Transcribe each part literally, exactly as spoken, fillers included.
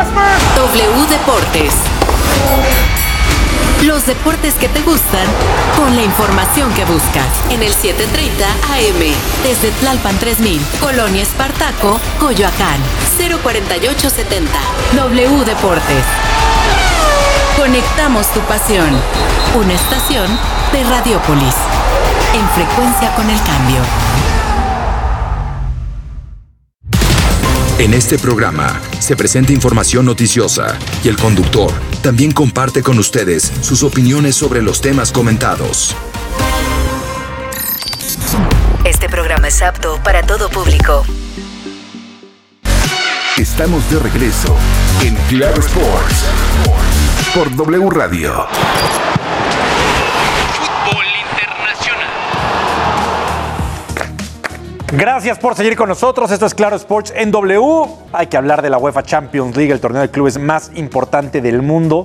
W Deportes. Los deportes que te gustan, con la información que buscas. En el siete treinta A M, desde Tlalpan tres mil, Colonia Espartaco, Coyoacán, cero cuarenta y ocho setenta. W Deportes. Conectamos tu pasión. Una estación de Radiopolis. En frecuencia con el cambio. En este programa se presenta información noticiosa y el conductor también comparte con ustedes sus opiniones sobre los temas comentados. Este programa es apto para todo público. Estamos de regreso en Claro Sports por W Radio. Gracias por seguir con nosotros. Esto es Claro Sports en W. Hay que hablar de la UEFA Champions League, el torneo de clubes más importante del mundo.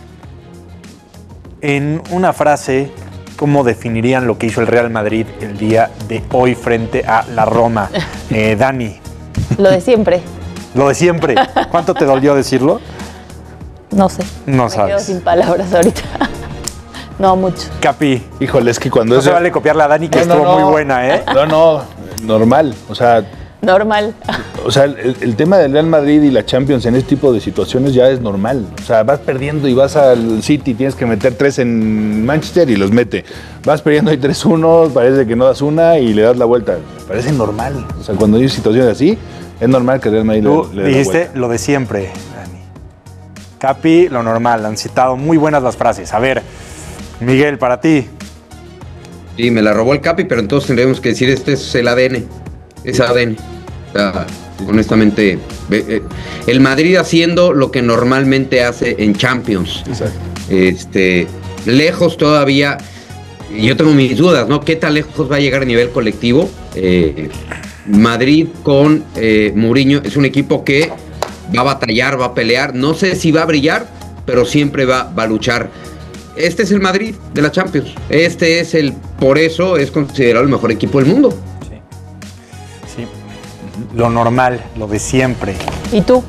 En una frase, ¿cómo definirían lo que hizo el Real Madrid el día de hoy frente a la Roma? Eh, Dani. Lo de siempre. Lo de siempre. ¿Cuánto te dolió decirlo? No sé. No Me sabes. quedo sin palabras ahorita. No, mucho. Capi. Híjole, es que cuando No eso... se vale copiarla a Dani, que No, no, estuvo no. muy buena, ¿eh? No, no, normal. O sea, Normal. o sea el, el tema del Real Madrid y la Champions en este tipo de situaciones ya es normal. O sea, vas perdiendo y vas al City, tienes que meter tres en Manchester y los mete. Vas perdiendo ahí tres uno, parece que no das una y le das la vuelta. Parece normal. O sea, cuando hay situaciones así, es normal que el Real Madrid Tú le, le dé la dijiste vuelta. lo de siempre, Dani. Capi, lo normal. Han citado muy buenas las frases. A ver, Miguel, para ti. Sí, me la robó el Capi, pero entonces tendríamos que decir, este es el A D N. Es A D N. O sea, honestamente, eh, el Madrid haciendo lo que normalmente hace en Champions. Exacto. Este, lejos todavía, yo tengo mis dudas, ¿no? ¿Qué tan lejos va a llegar a nivel colectivo? Eh, Madrid con eh, Mourinho es un equipo que va a batallar, va a pelear. No sé si va a brillar, pero siempre va, va a luchar. Este es el Madrid de la Champions. Este es el, por eso es considerado el mejor equipo del mundo. Sí. Lo normal, lo de siempre. ¿Y tú?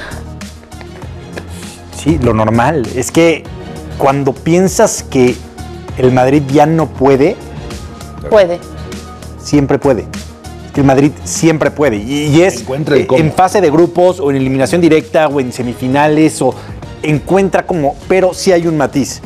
Sí, lo normal. Es que cuando piensas que el Madrid ya no puede, Puede. siempre puede. Es que el Madrid siempre puede. Y, y es Encuentra el eh, cómo. en fase de grupos o en eliminación directa o en semifinales o encuentra como, pero sí hay un matiz.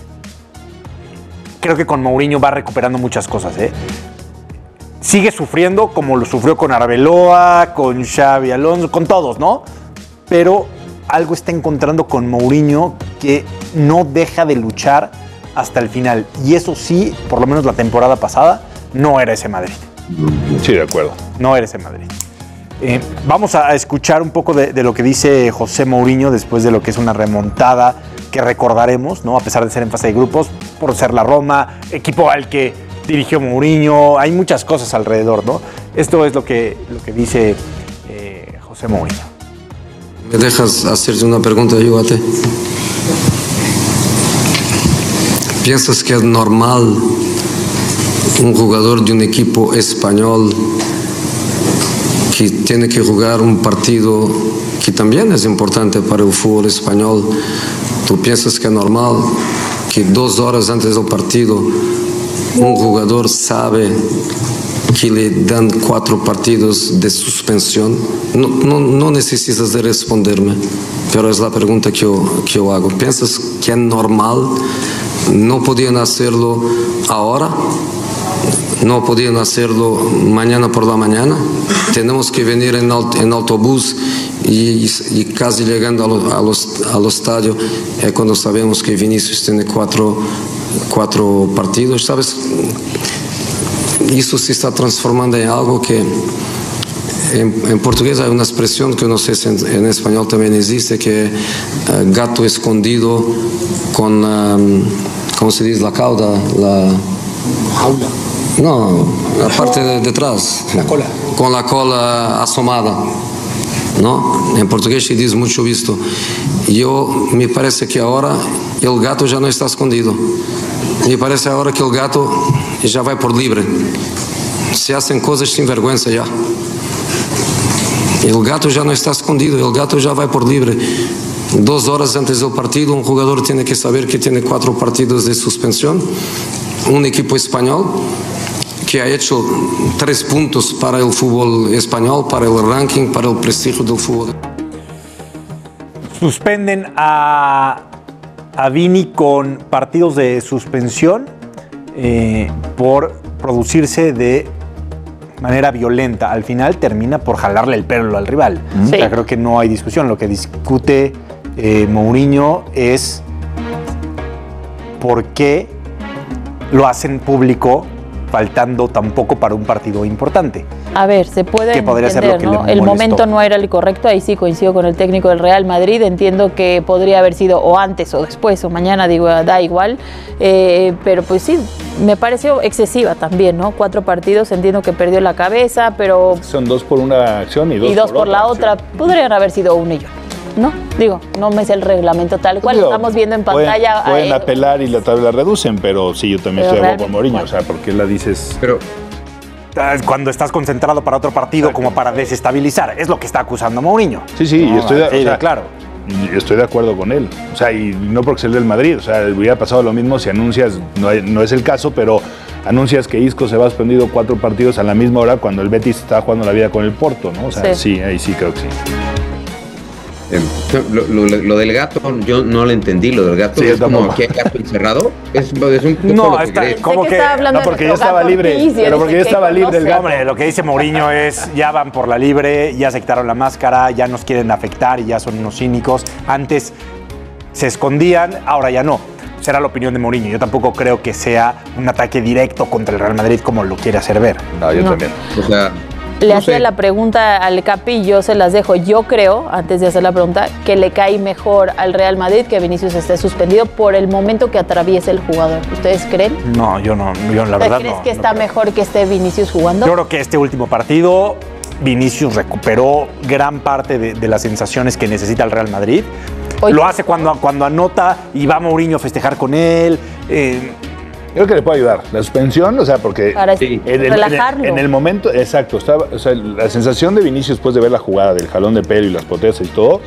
Creo que con Mourinho va recuperando muchas cosas, ¿eh? Sigue sufriendo como lo sufrió con Arbeloa, con Xavi Alonso, con todos, ¿no? Pero algo está encontrando con Mourinho que no deja de luchar hasta el final. Y eso sí, por lo menos la temporada pasada, no era ese Madrid. Sí, de acuerdo. No era ese Madrid. Eh, vamos a escuchar un poco de, de lo que dice José Mourinho después de lo que es una remontada que recordaremos, ¿no? A pesar de ser en fase de grupos, por ser la Roma, equipo al que dirigió Mourinho, hay muchas cosas alrededor, ¿no? Esto es lo que, lo que dice eh, José Mourinho. ¿Me dejas hacerte una pregunta yo a ti? ¿Piensas que es normal un jugador de un equipo español que tiene que jugar un partido que también es importante para el fútbol español? ¿Tú piensas que es normal que dos horas antes del partido un jugador sabe que le dan cuatro partidos de suspensión? No, no, no necesitas de responderme, pero es la pregunta que yo, que yo hago. ¿Piensas que es normal? ¿No podían hacerlo ahora? ¿No podían hacerlo mañana por la mañana? Tenemos que venir en, aut en autobús y, y casi llegando a los, a los estadios es cuando sabemos que Vinicius tiene cuatro, cuatro partidos, ¿sabes? Eso se está transformando en algo que en, en portugués hay una expresión que no sé si en, en español también existe, que uh, gato escondido con, um, ¿cómo se dice? La cauda, la... Jaula. No, la parte de detrás. La cola. Con la cola asomada. ¿No? En portugués se dice mucho esto. Yo, me parece que ahora el gato ya no está escondido. Me parece ahora que el gato ya va por libre. Se hacen cosas sin vergüenza ya. El gato ya no está escondido, el gato ya va por libre. Dos horas antes del partido, un jugador tiene que saber que tiene cuatro partidos de suspensión. Un equipo español que ha hecho tres puntos para el fútbol español, para el ranking, para el prestigio del fútbol. Suspenden a, a Vini con partidos de suspensión eh, por producirse de manera violenta. Al final termina por jalarle el pelo al rival. Sí. O sea, creo que no hay discusión. Lo que discute eh, Mourinho es por qué lo hacen público faltando tan poco para un partido importante. A ver, se puede Que podría ser entender, lo que ¿no? le El molestó. momento no era el correcto, ahí sí coincido con el técnico del Real Madrid, entiendo que podría haber sido o antes o después o mañana, digo, da igual, eh, pero pues sí, me pareció excesiva también, ¿no? Cuatro partidos, entiendo que perdió la cabeza, pero... Son dos por una acción y dos, y dos por, la otra, acción. podrían haber sido uno y uno, ¿no? Digo, no me sé el reglamento tal cual, Digo, estamos viendo en pueden- pantalla... Pueden, eh, apelar y la tabla reducen, pero sí, yo también Pero estoy de acuerdo con realmente, Mourinho. O sea, ¿por qué la dices? Pero Cuando estás concentrado para otro partido como para desestabilizar. Es lo que está acusando Mourinho. Sí, sí, No, y estoy de, sí, o sea, claro. y estoy de acuerdo con él. O sea, y no porque sea el del Madrid. O sea, hubiera pasado lo mismo si anuncias, no, hay- no es el caso, pero anuncias que Isco se va suspendido cuatro partidos a la misma hora cuando el Betis está jugando la vida con el Porto, ¿no? O sea, sí, Sí. ahí sí creo que sí. eh, lo, lo- lo del gato, yo no lo entendí. Lo del gato Sí, yo es como tampoco. que hay gato encerrado. Es, es un poco No, lo que está- crees. ¿cómo Sé que- que estaba hablando no, porque de ya nuestro estaba gato libre, Ortiz, y pero dice porque ya que estaba libre el conoce. gato. Hombre, lo que dice Mourinho es, ya van por la libre, ya se quitaron la máscara, ya nos quieren afectar y ya son unos cínicos. Antes se escondían, ahora ya no. Será la opinión de Mourinho. Yo tampoco creo que sea un ataque directo contra el Real Madrid como lo quiere hacer ver. No, yo No. también. O sea, Le no hacía sé. la pregunta al Capi y yo se las dejo. Yo creo, antes de hacer la pregunta, que le cae mejor al Real Madrid que Vinicius esté suspendido por el momento que atraviesa el jugador. ¿Ustedes creen? No, yo no, yo la O sea, verdad ¿crees no. que no está creo. mejor que esté Vinicius jugando? Yo creo que este último partido, Vinicius recuperó gran parte de, de las sensaciones que necesita el Real Madrid. Oye. Lo hace cuando, cuando anota y va Mourinho a festejar con él. Eh, Creo que le puede ayudar. La suspensión, o sea, porque Para Sí. en, el, relajarlo. en el- en el momento, exacto, estaba, o sea, la sensación de Vinicius después de ver la jugada del jalón de pelo y las protestas y todo,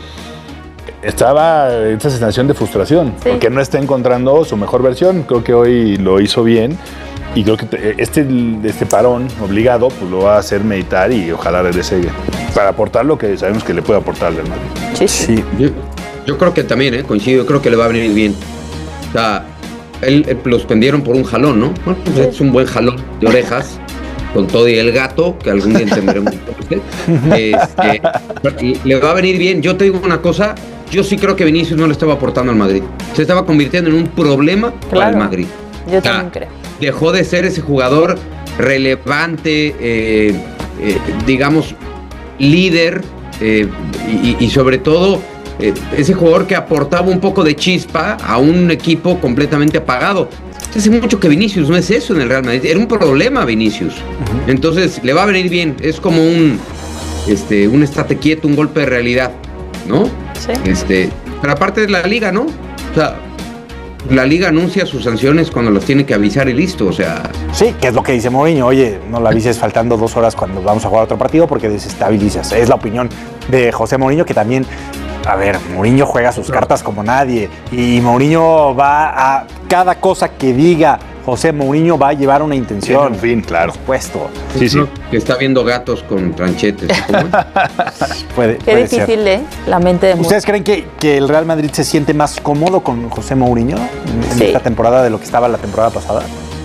estaba esa sensación de frustración, Sí. porque no está encontrando su mejor versión. Creo que hoy lo hizo bien y creo que te- este, este parón obligado pues, lo va a hacer meditar y ojalá regrese para aportar lo que sabemos que le puede aportar al Real Madrid. Sí, sí. sí. Yo, yo creo que también, ¿eh? Coincido, yo creo que le va a venir bien. O sea, él, él lo suspendieron por un jalón, ¿no? Bueno, pues es un buen jalón de orejas, con todo y el gato, que algún día entenderemos por qué. Este, y le va a venir bien. Yo te digo una cosa, yo sí creo que Vinicius no le estaba aportando al Madrid. Se estaba convirtiendo en un problema para el Claro. Madrid. Yo O sea, también creo. Dejó de ser ese jugador relevante, eh, eh, digamos, líder eh, y, y sobre todo eh, ese jugador que aportaba un poco de chispa a un equipo completamente apagado. Hace mucho que Vinicius no es eso en el Real Madrid. Era un problema Vinicius. Entonces le va a venir bien. Es como un, este, un estate quieto, un golpe de realidad, ¿no? Sí. Este, pero aparte de la liga, ¿no? O sea, la liga anuncia sus sanciones cuando los tiene que avisar y listo. O sea, Sí, que es lo que dice Mourinho. Oye, no la avises faltando dos horas cuando vamos a jugar otro partido porque desestabilizas. Es la opinión de José Mourinho, que también, a ver, Mourinho juega sus cartas como nadie. Y Mourinho va a cada cosa que diga José Mourinho va a llevar una intención. Tiene un fin, claro. Por supuesto. Sí, sí. que está viendo gatos con tranchetes. ¿cómo? Puede, Qué puede difícil, ser. ¿eh? La mente de ¿Ustedes creen que, que el Real Madrid se siente más cómodo con José Mourinho en, en Sí. esta temporada de lo que estaba la temporada pasada?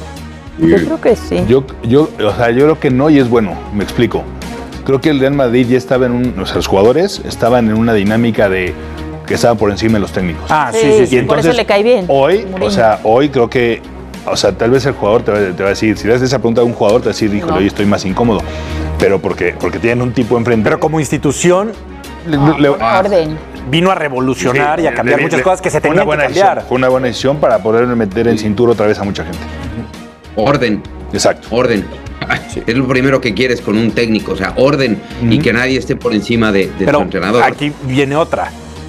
Yo creo que sí. Yo, yo, o sea, yo creo que no y es bueno, me explico. Creo que el Real Madrid ya estaba en un, o sea, los jugadores estaban en una dinámica de que estaban por encima de los técnicos. Ah, sí, Sí, sí, sí, sí. por eso le cae bien, Hoy, Mourinho. o sea, hoy creo que, o sea, tal vez el jugador te va, te va a decir, si le haces esa pregunta a un jugador, te va a decir, híjole, No. hoy estoy más incómodo. Pero porque, porque tienen un tipo enfrente. Pero como institución Le- No, le- por orden. vino a revolucionar y a cambiar le- muchas le- cosas que se fue tenían una buena que cambiar. decisión, fue una buena decisión para poder meter en cintura otra vez a mucha gente. Orden, Exacto. orden. Es lo primero que quieres con un técnico, o sea, orden y que nadie esté por encima de, de Pero su entrenador. aquí viene otra.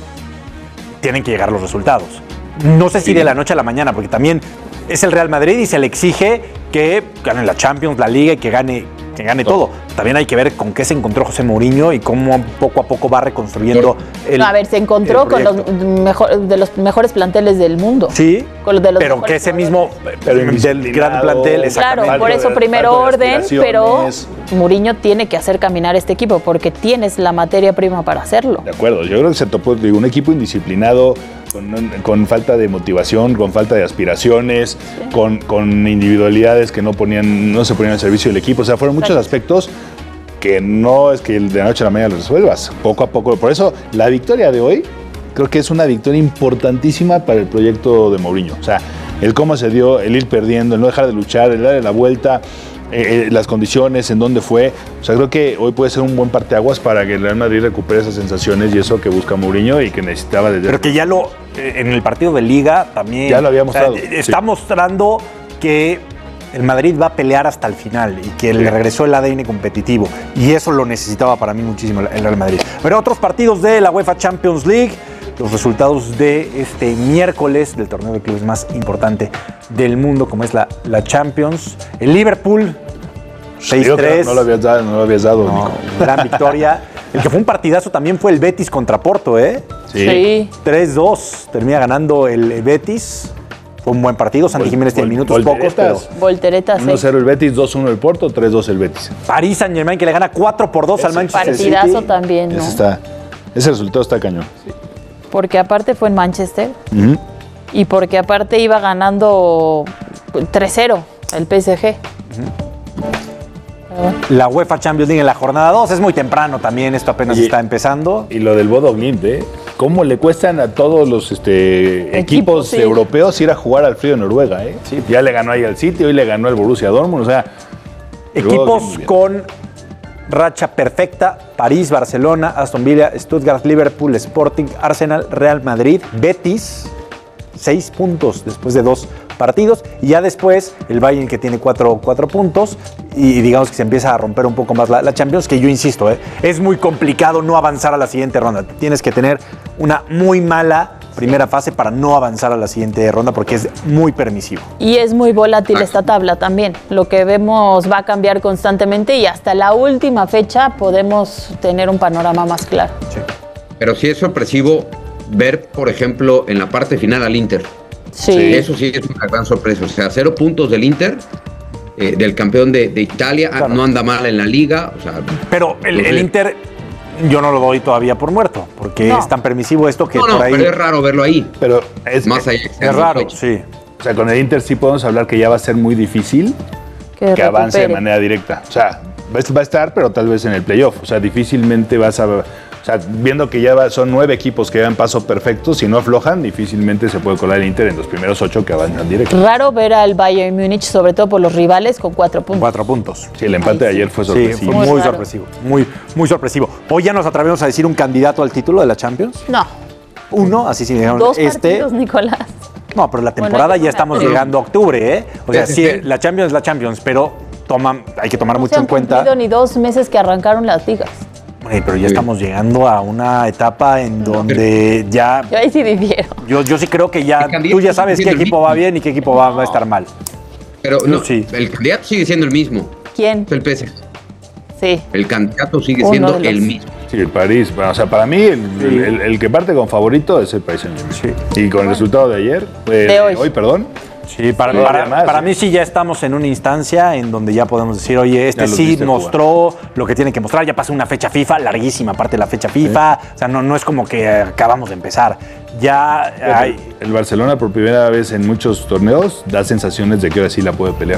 Tienen que llegar los resultados. No sé si Sí. de la noche a la mañana, porque también es el Real Madrid y se le exige que gane la Champions, la Liga y que gane, que gane todo. también hay que ver con qué se encontró José Mourinho y cómo poco a poco va reconstruyendo el no, a ver, se encontró con los mejor, de los mejores planteles del mundo. Sí, con los de los pero que ese mismo pero del gran plantel, claro, por eso primero orden, pero Mourinho tiene que hacer caminar este equipo porque tienes la materia prima para hacerlo. De acuerdo, yo creo que se topó, digo, un equipo indisciplinado, con, con falta de motivación, con falta de aspiraciones, sí. con, con individualidades que no ponían, no se ponían al servicio del equipo. O sea, fueron muchos Exacto. aspectos que no es que de la noche a la mañana los resuelvas. Poco a poco. Por eso, la victoria de hoy creo que es una victoria importantísima para el proyecto de Mourinho. O sea, el cómo se dio, el ir perdiendo, el no dejar de luchar, el darle la vuelta, eh, las condiciones, en dónde fue. O sea, creo que hoy puede ser un buen parteaguas para que el Real Madrid recupere esas sensaciones y eso que busca Mourinho y que necesitaba desde... Pero que ya lo, eh, en el partido de Liga también... Ya lo había mostrado. O sea, está sí. mostrando que el Madrid va a pelear hasta el final y que sí. le regresó el A D N competitivo. Y eso lo necesitaba para mí muchísimo el Real Madrid. Pero otros partidos de la UEFA Champions League... Los resultados de este miércoles del torneo de clubes más importante del mundo, como es la, la Champions. El Liverpool, seis tres. No lo habías dado, no lo habías dado. No, gran victoria. El que fue un partidazo también fue el Betis contra Porto, ¿eh? Sí. sí. tres dos. Termina ganando el Betis. Fue un buen partido. Santi Jiménez tiene minutos pocos, pero... Volteretas, uno cero el Betis, dos uno el Porto, tres dos el Betis. París Saint-Germain que le gana cuatro por dos al Manchester City. Partidazo también, ¿no? Ese, está, ese resultado está cañón. Sí. Porque aparte fue en Manchester uh-huh. y porque aparte iba ganando tres cero el P S G. Uh-huh. La UEFA Champions League en la jornada dos, es muy temprano también, esto apenas y, está empezando. Y lo del Bodo Glimt, ¿eh? ¿Cómo le cuestan a todos los este, equipos, equipos sí. europeos ir a jugar al frío de Noruega? ¿eh? Sí. Ya le ganó ahí al City, hoy le ganó al Borussia Dortmund, o sea... Equipos con... racha perfecta, París, Barcelona, Aston Villa, Stuttgart, Liverpool, Sporting, Arsenal, Real Madrid, Betis, seis puntos después de dos partidos, y ya después el Bayern que tiene cuatro, cuatro puntos, y digamos que se empieza a romper un poco más la, la Champions, que yo insisto, ¿eh? es muy complicado no avanzar a la siguiente ronda, tienes que tener una muy mala primera fase para no avanzar a la siguiente ronda porque es muy permisivo. Y es muy volátil esta tabla también. Lo que vemos va a cambiar constantemente y hasta la última fecha podemos tener un panorama más claro. Sí. Pero sí es sorpresivo ver, por ejemplo, en la parte final al Inter. Sí. Eso sí es una gran sorpresa. O sea, cero puntos del Inter, eh, del campeón de, de Italia, claro. no anda mal en la liga. O sea, pero el, el Inter... Yo no lo doy todavía por muerto, porque no. es tan permisivo esto que no, no, por ahí... pero es raro verlo ahí. Pero es, más allá. Es raro, fecha. sí. O sea, con el Inter sí podemos hablar que ya va a ser muy difícil que, que avance de manera directa. O sea, va a estar, pero tal vez en el playoff. O sea, difícilmente vas a... O sea, viendo que ya va, son nueve equipos que dan paso perfecto, si no aflojan, difícilmente se puede colar el Inter en los primeros ocho que avanzan directo. Raro ver al Bayern Múnich, sobre todo por los rivales, con cuatro puntos. Cuatro puntos. Sí, el empate Ay, de ayer fue sorpresivo. Sí, fue muy, muy sorpresivo. Muy, muy sorpresivo. Hoy ya nos atrevemos a decir un candidato al título de la Champions. No. Uno, así sí dijeron. Dos este, partidos, Nicolás. No, pero la temporada bueno, ya estamos pero... llegando a octubre, ¿eh? O sea, sí, la Champions es la Champions, pero toma, hay que tomar no mucho se han en cuenta. No han ni dos meses que arrancaron las ligas. Hey, pero ya estamos llegando a una etapa en donde ya... Yo ahí sí difiero. Yo, yo sí creo que ya tú ya sabes qué equipo va bien y qué equipo va, va a estar mal. Pero no, sí. El candidato sigue siendo el mismo. ¿Quién? El P S G. Sí. El candidato sigue siendo los... el mismo. Sí, el París. Bueno, o sea, para mí el, sí. el, el, el que parte con favorito es el Paris Saint-Germain. Sí. Y con el resultado de ayer, eh, de hoy. hoy, perdón. Sí, para, para, más, para sí. mí sí ya estamos en una instancia en donde ya podemos decir, oye, este sí mostró jugar. Lo que tiene que mostrar, ya pasó una fecha FIFA, larguísima aparte de la fecha FIFA, sí. o sea, no, no es como que acabamos de empezar. Ya el, hay... el Barcelona por primera vez en muchos torneos da sensaciones de que ahora sí la puede pelear.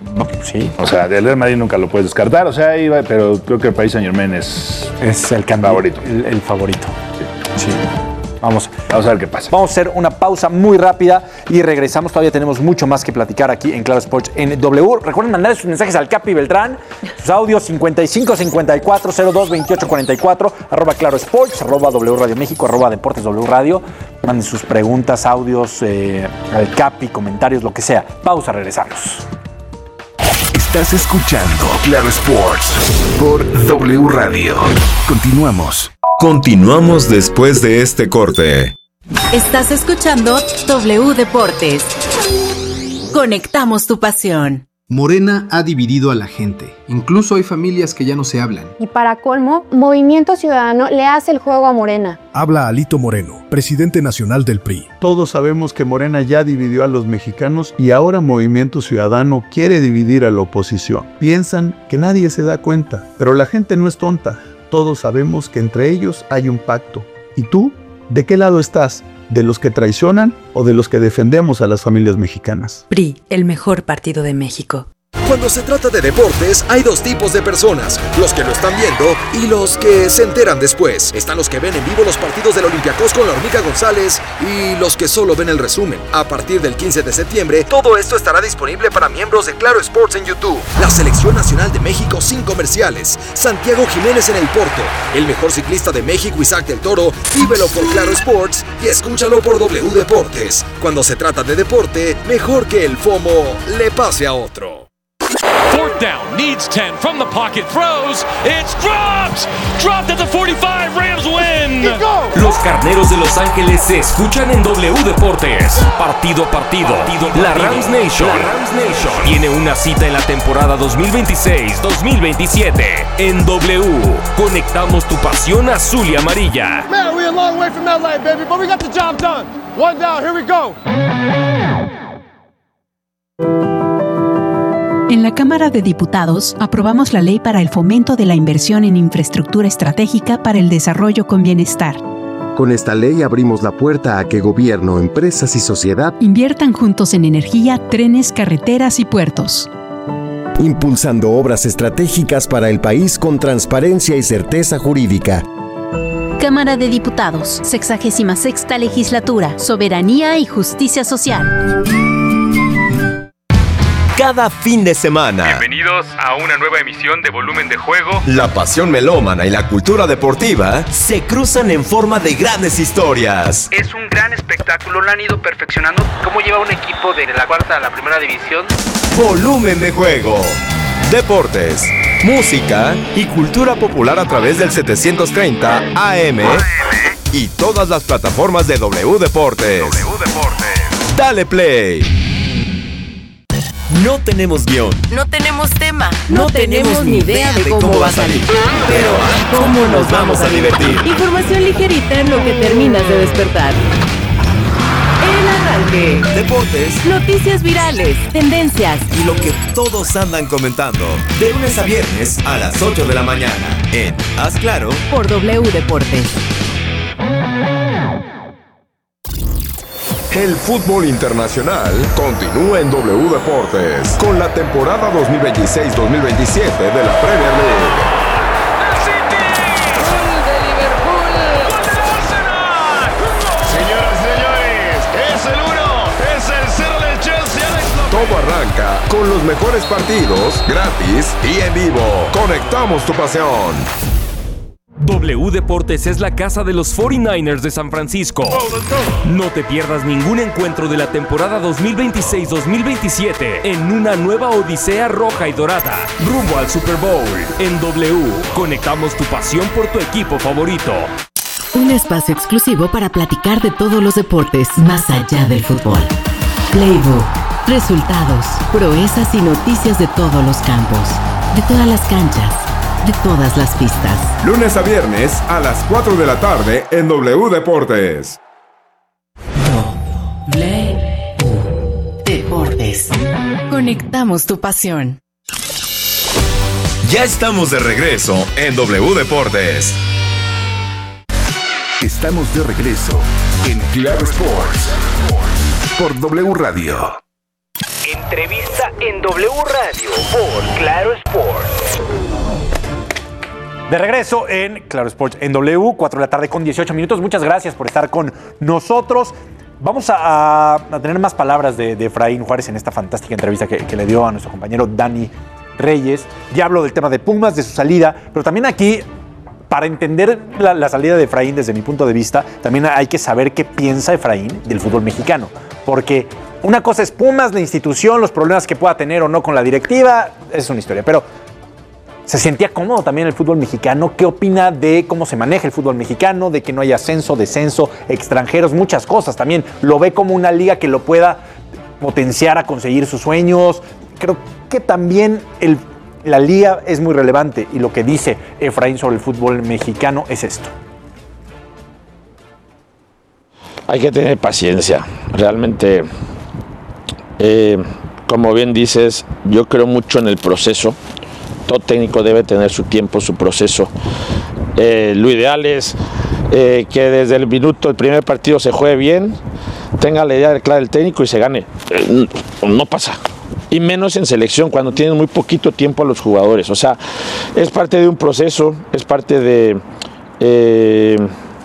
Sí. O sea, del Real Madrid nunca lo puedes descartar, o sea, iba, pero creo que el Paris Saint-Germain es, es el favorito. El, el favorito. Sí. sí. Vamos, vamos a ver qué pasa. Vamos a hacer una pausa muy rápida y regresamos. Todavía tenemos mucho más que platicar aquí en Claro Sports en W. Recuerden mandar sus mensajes al Capi Beltrán. Sus audios cincuenta y cinco cincuenta y cuatro cero dos veintiocho cuarenta y cuatro, arroba Claro Sports, arroba W Radio México, arroba Deportes W Radio. Manden sus preguntas, audios eh, al Capi, comentarios, lo que sea. Pausa, regresamos. Estás escuchando Claro Sports por W Radio. Continuamos. Continuamos después de este corte. Estás escuchando W Deportes. Conectamos tu pasión. Morena ha dividido a la gente. Incluso hay familias que ya no se hablan. Y para colmo, Movimiento Ciudadano le hace el juego a Morena. Habla Alito Moreno, presidente nacional del P R I. Todos sabemos que Morena ya dividió a los mexicanos y ahora Movimiento Ciudadano quiere dividir a la oposición. Piensan que nadie se da cuenta, pero la gente no es tonta. Todos sabemos que entre ellos hay un pacto. ¿Y tú? ¿De qué lado estás? ¿De los que traicionan o de los que defendemos a las familias mexicanas? P R I, el mejor partido de México. Cuando se trata de deportes, hay dos tipos de personas, los que lo están viendo y los que se enteran después. Están los que ven en vivo los partidos del Olympiacos con la Hormiga González y los que solo ven el resumen. A partir del quince de septiembre, todo esto estará disponible para miembros de Claro Sports en YouTube. La Selección Nacional de México sin comerciales. Santiago Jiménez en el Porto. El mejor ciclista de México, Isaac del Toro. Vívelo por Claro Sports y escúchalo por W Deportes. Cuando se trata de deporte, mejor que el FOMO le pase a otro. Fourth down, needs ten, from the pocket, throws, it's dropped! Dropped at the forty-five, Rams win! Los Carneros de Los Ángeles se escuchan en W Deportes. Partido a partido, partido, partido. La Rams Nation, la Rams Nation tiene una cita en la temporada dos mil veintiséis dos mil veintisiete. En W, conectamos tu pasión azul y amarilla. Man, we're a long way from L A, baby, but we got the job done. One down, here we go. En la Cámara de Diputados aprobamos la Ley para el Fomento de la Inversión en Infraestructura Estratégica para el Desarrollo con Bienestar. Con esta ley abrimos la puerta a que gobierno, empresas y sociedad inviertan juntos en energía, trenes, carreteras y puertos. Impulsando obras estratégicas para el país con transparencia y certeza jurídica. Cámara de Diputados, sexagésima sexta Legislatura, Soberanía y Justicia Social. Cada fin de semana. Bienvenidos a una nueva emisión de Volumen de Juego. La pasión melómana y la cultura deportiva se cruzan en forma de grandes historias. Es un gran espectáculo, lo han ido perfeccionando. ¿Cómo lleva un equipo de la cuarta a la primera división? Volumen de Juego. Deportes, música y cultura popular a través del setecientos treinta A M y todas las plataformas de W Deportes. W Deportes. Dale play. No tenemos guión. No tenemos tema. No, no tenemos ni idea de cómo va a salir. Pero ¿cómo nos vamos a divertir? Información ligerita en lo que terminas de despertar. El arranque. Deportes. Noticias virales. Tendencias. Y lo que todos andan comentando. De lunes a viernes a las ocho de la mañana. En Haz Claro. Por W Deportes. El fútbol internacional continúa en W Deportes con la temporada dos mil veintiséis dos mil veintisiete de la Premier League. Señoras y señores, es el uno, es el cero del Chelsea. Todo arranca con los mejores partidos, gratis y en vivo. Conectamos tu pasión. W Deportes es la casa de los cuarenta y nueve ers de San Francisco. No te pierdas ningún encuentro de la temporada dos mil veintiséis dos mil veintisiete en una nueva odisea roja y dorada, rumbo al Super Bowl. En W, conectamos tu pasión por tu equipo favorito. Un espacio exclusivo para platicar de todos los deportes más allá del fútbol. Playbook, resultados, proezas y noticias de todos los campos, de todas las canchas, de todas las pistas. Lunes a viernes a las cuatro de la tarde en W Deportes. W Deportes. Conectamos tu pasión. Ya estamos de regreso en W Deportes. Estamos de regreso en Claro Sports por W Radio. Entrevista en W Radio por Claro Sports. De regreso en Claro Sports en W, cuatro de la tarde con dieciocho minutos. Muchas gracias por estar con nosotros. Vamos a, a tener más palabras de, de Efraín Juárez en esta fantástica entrevista que, que le dio a nuestro compañero Dani Reyes. Ya hablo del tema de Pumas, de su salida, pero también aquí, para entender la, la salida de Efraín desde mi punto de vista, también hay que saber qué piensa Efraín del fútbol mexicano. Porque una cosa es Pumas, la institución, los problemas que pueda tener o no con la directiva, es una historia, pero ¿se sentía cómodo también el fútbol mexicano? ¿Qué opina de cómo se maneja el fútbol mexicano? De que no hay ascenso, descenso, extranjeros, muchas cosas también. ¿Lo ve como una liga que lo pueda potenciar a conseguir sus sueños? Creo que también el, la liga es muy relevante y lo que dice Efraín sobre el fútbol mexicano es esto. Hay que tener paciencia, realmente, eh, como bien dices, yo creo mucho en el proceso. Todo técnico debe tener su tiempo, su proceso. Eh, lo ideal es eh, que desde el minuto, el primer partido se juegue bien, tenga la idea clara del técnico y se gane. Eh, no pasa. Y menos en selección, cuando tienen muy poquito tiempo a los jugadores. O sea, es parte de un proceso, es parte de... Eh,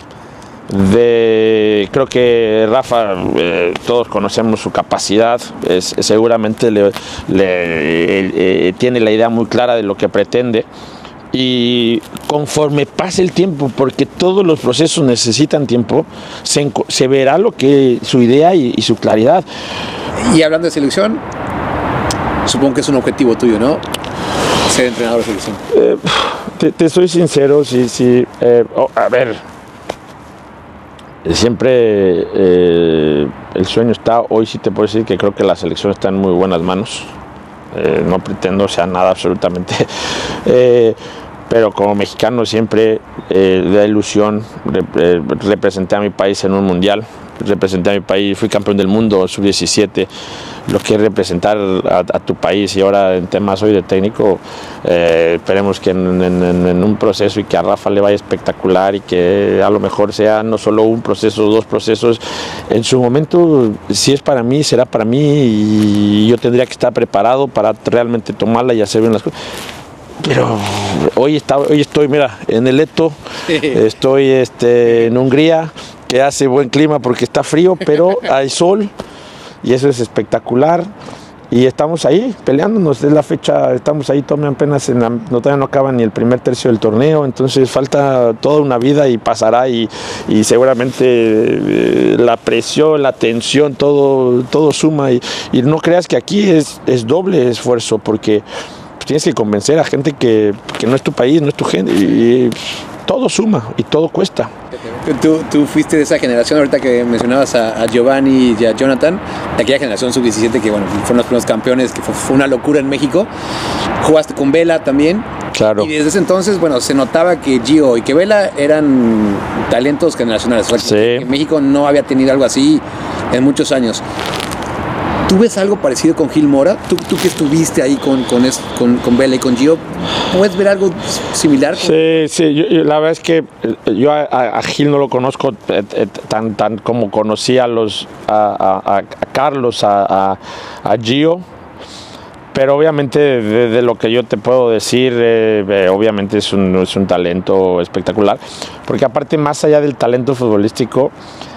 de creo que Rafa, eh, todos conocemos su capacidad, es, seguramente le, le, eh, tiene la idea muy clara de lo que pretende, y conforme pase el tiempo, porque todos los procesos necesitan tiempo, se, se verá lo que su idea y, y su claridad. Y hablando de selección, supongo que es un objetivo tuyo, ¿no? Ser entrenador de selección. Eh, te, te soy sincero, sí, sí. Eh, oh, a ver, siempre eh, el sueño está, hoy sí te puedo decir que creo que la selección está en muy buenas manos. Eh, no pretendo sea nada absolutamente, eh, pero como mexicano siempre eh, da ilusión. Rep- representé a mi país en un mundial, representé a mi país, fui campeón del mundo sub diecisiete, lo que es representar a, a tu país, y ahora en temas hoy de técnico, eh, esperemos que en, en, en un proceso y que a Rafa le vaya espectacular, y que a lo mejor sea no solo un proceso, dos procesos. En su momento, si es para mí, será para mí, y yo tendría que estar preparado para realmente tomarla y hacer bien las cosas. Pero hoy, está, hoy estoy, mira, en el Eto, estoy este, en Hungría, que hace buen clima porque está frío, pero hay sol y eso es espectacular. Y estamos ahí peleándonos, es la fecha, estamos ahí todavía apenas, en la, no, todavía no acaba ni el primer tercio del torneo, entonces falta toda una vida y pasará, y, y seguramente eh, la presión, la tensión, todo, todo suma, y, y no creas que aquí es, es doble esfuerzo, porque tienes que convencer a gente que, que no es tu país, no es tu gente, y, y todo suma y todo cuesta. Tú, tú fuiste de esa generación, ahorita que mencionabas a, a Giovanni y a Jonathan, de aquella generación sub diecisiete que bueno, fueron los primeros campeones, que fue, fue una locura en México. Jugaste con Vela también. Claro. Y desde ese entonces, bueno, se notaba que Gio y que Vela eran talentos generacionales. O sea, sí. que México no había tenido algo así en muchos años. ¿Tú ves algo parecido con Gil Mora? ¿Tú, tú que estuviste ahí con, con, con, con Vela y con Gio, puedes ver algo similar? Sí, sí, yo, yo, la verdad es que yo a, a Gil no lo conozco eh, eh, tan, tan como conocí a, los, a, a, a Carlos, a, a, a Gio, pero obviamente de, de lo que yo te puedo decir, eh, eh, obviamente es un, es un talento espectacular, porque aparte, más allá del talento futbolístico,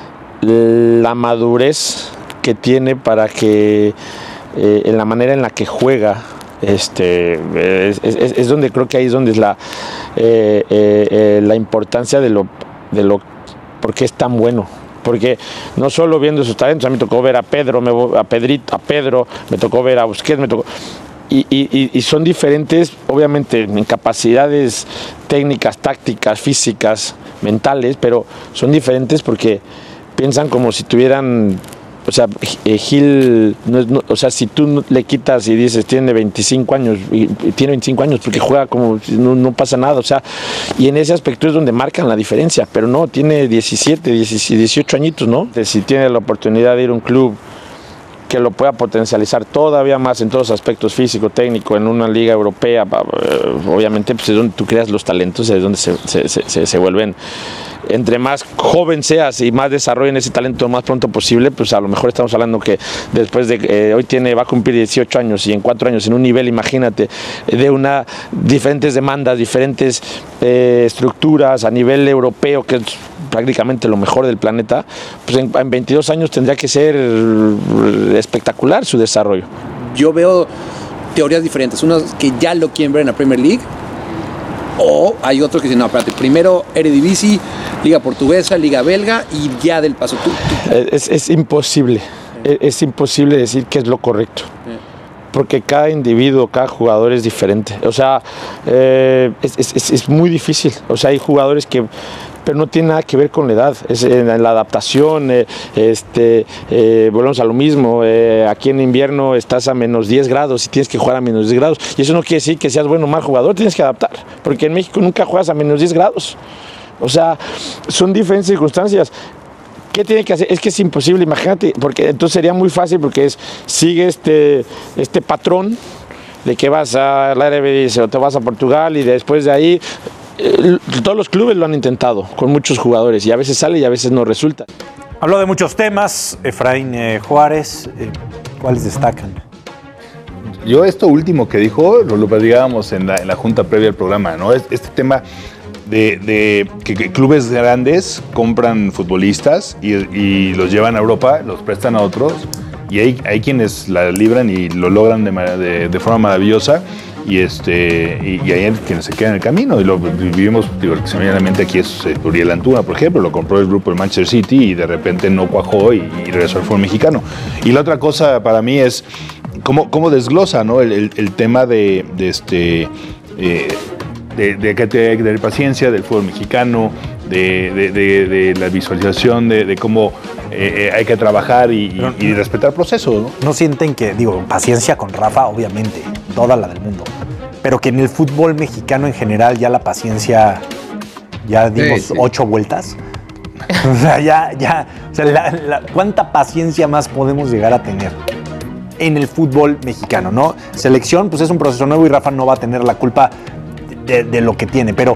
la madurez que tiene para que eh, en la manera en la que juega, este es, es, es donde creo que ahí es donde es la eh, eh, eh, la importancia de lo de lo porque es tan bueno, porque no solo viendo sus talentos, a mí me tocó ver a Pedro, me, a Pedrito, a Pedro, me tocó ver a Busquets, me tocó y, y, y son diferentes, obviamente en capacidades técnicas, tácticas, físicas, mentales, pero son diferentes porque piensan como si tuvieran. O sea, Gil, no es, no, o sea, si tú le quitas y dices tiene veinticinco años, y, y tiene veinticinco años porque juega como no, no pasa nada, o sea, y en ese aspecto es donde marcan la diferencia, pero no, tiene diecisiete, dieciocho añitos, ¿no? Si tiene la oportunidad de ir a un club que lo pueda potencializar todavía más en todos los aspectos, físico, técnico, en una liga europea, obviamente pues es donde tú creas los talentos, es donde se, se, se, se vuelven. Entre más joven seas y más desarrollen ese talento lo más pronto posible, pues a lo mejor estamos hablando que después de eh, hoy tiene, va a cumplir dieciocho años, y en cuatro años en un nivel, imagínate, de una diferentes demandas, diferentes eh, estructuras a nivel europeo, que es prácticamente lo mejor del planeta, pues en, en veintidós años tendría que ser espectacular su desarrollo. Yo veo teorías diferentes, unos que ya lo quieren ver en la Premier League, o hay otros que dicen, no, espérate, primero Eredivisie, Liga Portuguesa, Liga Belga, y ya del paso tú. tú. Es, es imposible, es, es imposible decir qué es lo correcto, porque cada individuo, cada jugador es diferente. O sea, eh, es, es, es muy difícil. O sea, hay jugadores que, pero no tiene nada que ver con la edad, es en la adaptación, eh, este, eh, volvemos a lo mismo, eh, aquí en invierno estás a menos diez grados y tienes que jugar a menos diez grados, y eso no quiere decir que seas bueno o mal jugador, tienes que adaptar, porque en México nunca juegas a menos diez grados, o sea, son diferentes circunstancias. ¿Qué tiene que hacer? Es que es imposible, imagínate, porque entonces sería muy fácil, porque es, sigue este, este patrón de que vas a la Eredivisie o te vas a Portugal y después de ahí, eh, todos los clubes lo han intentado con muchos jugadores y a veces sale y a veces no resulta. Habló de muchos temas, Efraín eh, Juárez, eh, ¿cuáles destacan? Yo esto último que dijo lo, lo platicábamos en la, en la junta previa al programa, ¿no? Este tema de, de que, que clubes grandes compran futbolistas y, y los llevan a Europa, los prestan a otros, y hay, hay quienes la libran y lo logran de, de, de forma maravillosa, y este y, y hay quienes se quedan en el camino, y lo vivimos, digo, el que se me viene a la mente aquí es eh, Uriel Antuna, por ejemplo, lo compró el grupo del Manchester City y de repente no cuajó y, y regresó al fútbol mexicano. Y la otra cosa para mí es cómo, cómo desglosa, ¿no? el, el, el tema de, de este eh, de, de, de, de paciencia del fútbol mexicano, de, de, de, de la visualización de, de cómo eh, hay que trabajar y, y, y respetar procesos, ¿no? No sienten que, digo, paciencia con Rafa, obviamente, toda la del mundo, pero que en el fútbol mexicano en general ya la paciencia, ya dimos sí, sí. ocho vueltas. O sea, ya, ya, o sea, la, la, ¿cuánta paciencia más podemos llegar a tener en el fútbol mexicano, no? Selección, pues es un proceso nuevo y Rafa no va a tener la culpa de, de lo que tiene, pero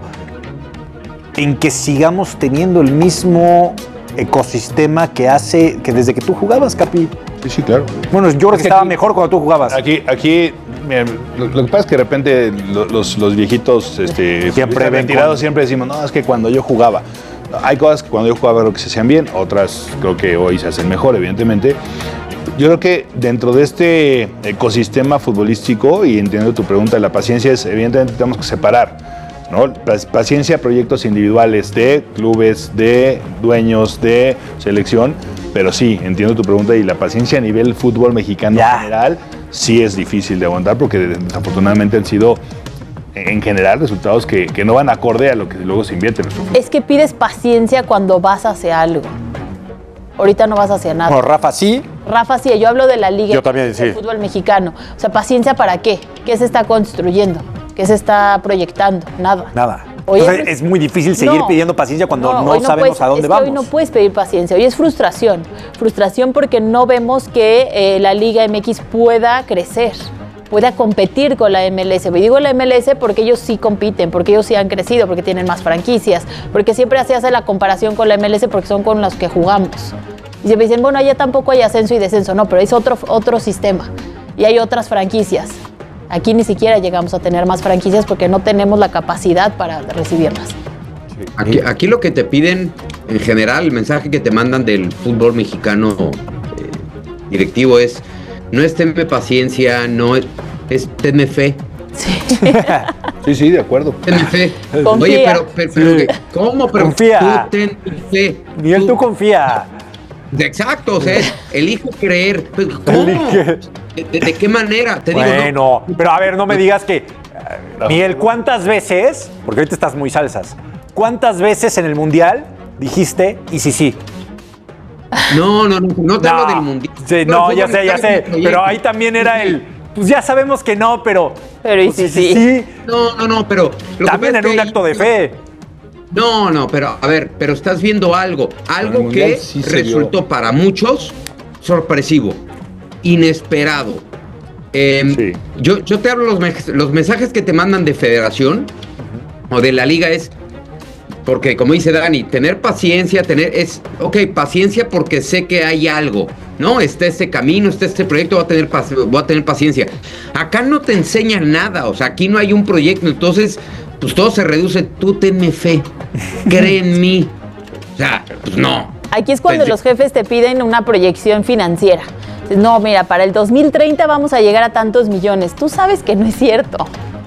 en que sigamos teniendo el mismo ecosistema que hace, que desde que tú jugabas, Capi. Sí, sí, claro. Bueno, yo creo que, que estaba aquí, mejor cuando tú jugabas. Aquí, aquí mira, lo, lo que pasa es que de repente los, los viejitos este, siempre retirados con... siempre decimos, no, es que cuando yo jugaba. Hay cosas que cuando yo jugaba creo que se hacían bien, otras creo que hoy se hacen mejor, evidentemente. Yo creo que dentro de este ecosistema futbolístico, y entiendo tu pregunta, la paciencia es, evidentemente tenemos que separar, ¿no? Paciencia, proyectos individuales de clubes, de dueños, de selección, pero sí, entiendo tu pregunta, y la paciencia a nivel fútbol mexicano ya. en general sí es difícil de aguantar, porque desafortunadamente han sido en general resultados que, que no van acorde a lo que luego se invierte en nuestro fútbol. Es que pides paciencia cuando vas hacia algo. Ahorita no vas hacia nada. No, Rafa sí. Rafa sí, yo hablo de la liga yo también, sí. del fútbol mexicano. O sea, ¿paciencia para qué? ¿Qué se está construyendo? ¿Qué se está proyectando? Nada. Nada. Hoy Entonces, es, es muy difícil seguir no, pidiendo paciencia cuando no, no, no sabemos puedes, a dónde es que vamos. Hoy no puedes pedir paciencia, hoy es frustración. Frustración porque no vemos que eh, la Liga M X pueda crecer, pueda competir con la M L S. Y digo la M L S porque ellos sí compiten, porque ellos sí han crecido, porque tienen más franquicias, porque siempre se hace la comparación con la M L S porque son con los que jugamos. Y siempre dicen, bueno, allá tampoco hay ascenso y descenso. No, pero es otro, otro sistema y hay otras franquicias. Aquí ni siquiera llegamos a tener más franquicias porque no tenemos la capacidad para recibirlas. Aquí, aquí lo que te piden, en general, el mensaje que te mandan del fútbol mexicano eh, directivo es, no es tenme paciencia, no es, es tenme fe. Sí. sí, sí, de acuerdo. Tenme fe. Confía. Oye, pero, pero, pero sí. ¿cómo? Pero confía. Tú ten fe. Miguel, tú, tú confía. Exacto, o sea, elijo creer. ¿Cómo? ¿De, de, de qué manera? Te bueno, digo, no. pero a ver, no me digas que... No. Miguel, ¿cuántas veces, porque ahorita estás muy salsas, cuántas veces en el Mundial dijiste y sí, sí? No, no, no, no te no, hablo del Mundial. Sí, no, ya sé, ya sé, pero ahí también era el... Pues ya sabemos que no, pero... Pero y pues, sí, sí, sí. No, no, no, pero... Lo también en un acto de fe. No, no, pero a ver, pero estás viendo algo, algo que sí resultó vio. para muchos sorpresivo, inesperado. Eh, sí. yo, yo te hablo los, los mensajes que te mandan de federación uh-huh. o de la liga es, porque como dice Dani, tener paciencia, tener, es, ok, paciencia porque sé que hay algo, ¿no? Está este camino, está este proyecto, voy a tener, voy a tener paciencia. Acá no te enseñan nada, o sea, aquí no hay un proyecto, entonces... pues todo se reduce, tú tenme fe, cree en mí. O sea, pues no. Aquí es cuando pues, los jefes te piden una proyección financiera. No, mira, para el dos mil treinta vamos a llegar a tantos millones. Tú sabes que no es cierto.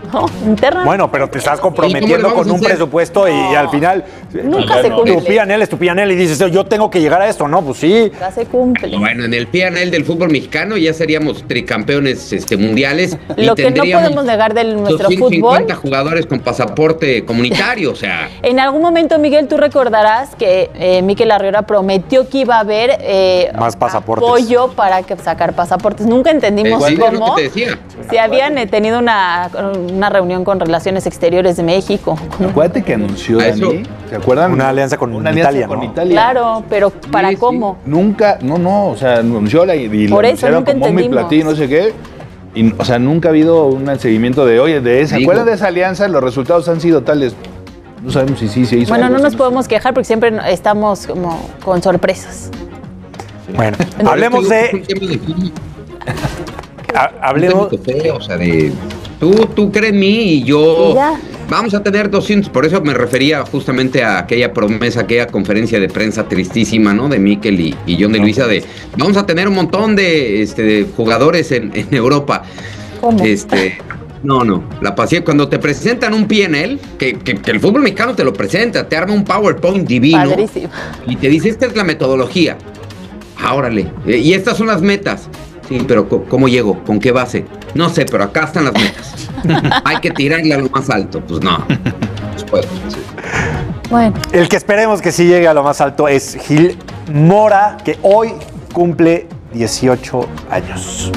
No, interna. Bueno, pero te estás comprometiendo con un presupuesto y, y al final Nunca se cumple. tu P and L es tu P and L y dices, yo tengo que llegar a esto, ¿no? Pues sí. Ya se cumple. Bueno, en el P and L del fútbol mexicano ya seríamos tricampeones este, mundiales. Lo que no podemos negar de nuestro doscientos cincuenta fútbol. jugadores con pasaporte comunitario, o sea. En algún momento, Miguel, tú recordarás que eh, Mikel Arriola prometió que iba a haber eh, más pasaportes. apoyo para que sacar pasaportes. Nunca entendimos Eh, sí, es lo cómo. que te decía. Si habían eh, tenido una, una reunión con Relaciones Exteriores de México. Acuérdate que anunció A eso- Dani, ¿se acuerdan? Una alianza con Una alianza Italia, con ¿no? Italia. Claro, pero ¿para Sí, sí. cómo? Nunca, no, no, o sea, anunció la, y la Por eso, anunciaron nunca como mi entendimos. platillo, no sé qué. Y, o sea, nunca ha habido un seguimiento de, oye, de esa, ¿se Digo. acuerdan de esa alianza? Los resultados han sido tales. No sabemos si sí se hizo. Bueno, algo no nos así. podemos quejar porque siempre estamos como con sorpresas. Bueno, hablemos de. Un tema de fútbol, ha- un Hablemos. tema de fe, o sea, de tú, tú crees en mí y yo. Y ya. Vamos a tener doscientos, por eso me refería justamente a aquella promesa, aquella conferencia de prensa tristísima, ¿no? De Mikel y, y John de Luisa, de vamos a tener un montón de, este, de jugadores en, en Europa. ¿Cómo? Este, no, no, la paciencia, cuando te presentan un P and L, que, que, que el fútbol mexicano te lo presenta, te arma un PowerPoint divino Padrísimo. y te dice, esta es la metodología. Ah, órale, eh, y estas son las metas. Sí, pero co- ¿cómo llego? ¿Con qué base? No sé, pero acá están las metas. Hay que tirarle a lo más alto. Pues no. Pues, sí. Bueno, El que esperemos que sí llegue a lo más alto es Gil Mora, que hoy cumple dieciocho años.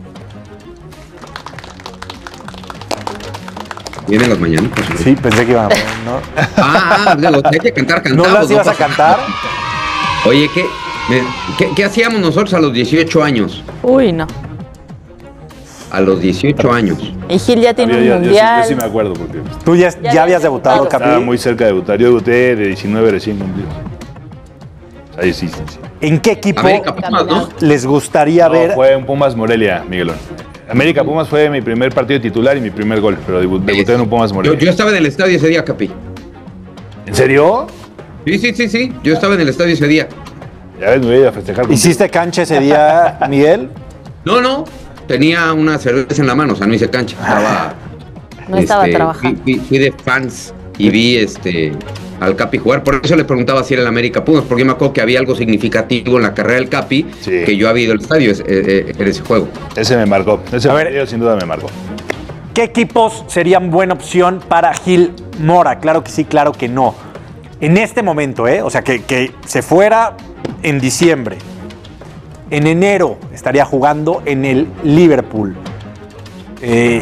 Vienen las mañanas. Sí, pensé que iban a poner, ¿no? Ah, luego, hay que cantar ¿No cantados. las ibas a pasa cantar? nada. Oye, ¿qué, me- qué, qué hacíamos nosotros a los dieciocho años? uy, no. A los dieciocho años. Y Gil ya tiene Yo- un yo- yo sí- mundial. Yo sí me acuerdo porque Tú ya, Ya ya habías habías debutado, debutado. estaba Capi. muy cerca de debutar. Yo debuté de diecinueve recién cumplidos. Ahí sí, sí, sí. ¿En qué equipo América Pumas, ¿no? les gustaría No, ver? fue en Pumas Morelia, Miguelón. América Pumas fue mi primer partido titular y mi primer gol, pero debu- debuté en un Pumas Yo, Morelia. yo estaba en el estadio ese día, Capi. ¿En serio? Sí, sí, sí, sí. Yo estaba en el estadio ese día. Ya ves, me voy a ir a festejar. contigo. ¿Hiciste cancha ese día, Miguel? No, no. Tenía una cerveza en la mano, o sea, no hice cancha. Estaba. No estaba este, trabajando. Fui, fui- fui de fans y vi este al Capi jugar. Por eso le preguntaba si era el América Pumas, porque yo me acuerdo que había algo significativo en la carrera del Capi, Sí. que yo había ido al estadio ese- eh, eh, en ese juego. Ese me marcó. Ese A ver. partido sin duda me marcó. ¿Qué equipos serían buena opción para Gil Mora? Claro que sí, claro que no. En este momento, ¿eh? O sea, que, que se fuera en diciembre. En enero estaría jugando en el Liverpool. Eh,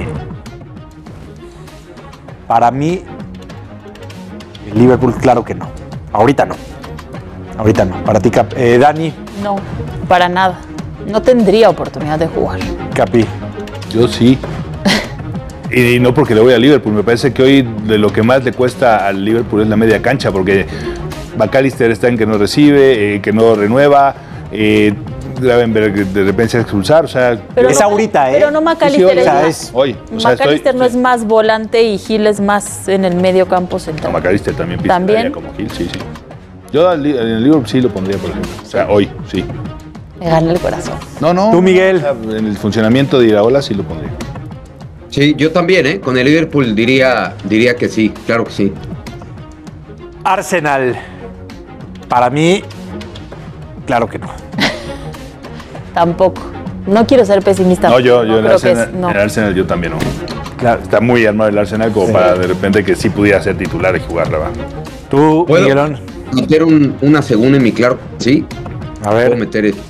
para mí, el Liverpool, claro que no. Ahorita no. Ahorita no. Para ti, Cap- eh, Dani, No, para nada. No tendría oportunidad de jugar. Capi. Yo sí. Y, y no porque le voy a Liverpool. Me parece que hoy de lo que más le cuesta al Liverpool es la media cancha, porque McAllister está en que no recibe, eh, que no renueva, eh, Gravenberg de repente se va a expulsar. O sea, Pero es no- ahorita, ¿eh? Pero no Sí, McAllister hoy, es, o sea, más- es hoy. O sea, estoy- McAllister no es más volante y Gil es más en el medio campo No, central. McAllister también pisa ¿También? el área como Gil, sí, sí. Yo al Li- en el Liverpool sí lo pondría, por ejemplo. O sea, hoy, sí. Me gana el corazón. No, no. Tú, Miguel. O sea, en el funcionamiento de Iraola sí lo pondría. Sí, yo también, ¿eh? Con el Liverpool diría, diría que sí, claro que sí. Arsenal. Para mí, claro que no. Tampoco. No quiero ser pesimista. No, yo, yo en, creo que Arsenal, es- no. en Arsenal yo también no. Claro. Está muy armado el Arsenal como Sí. para de repente que sí pudiera ser titular y jugarla, va. Tú, ¿Puedo Miguelón. meter un- una segunda en mi claro? Sí. A ver. Puedo meter